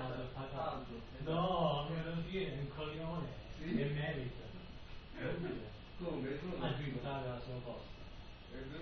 No, non viene un coglione, sì? e merita. Come? Ha giuntato alla sua posta. È